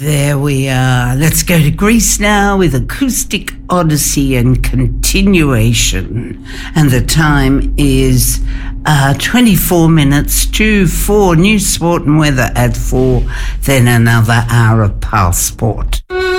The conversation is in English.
There we are. Let's go to Greece now with Acoustic Odyssey and continuation. And the time is 24 minutes to 4. News, sport and weather at 4. Then another hour of Passport.